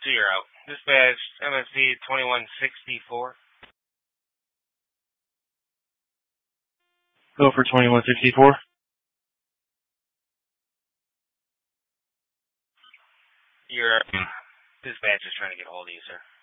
you're out. Dispatch MSV 2164. Go for 2164. Your dispatch is trying to get a hold of you, sir.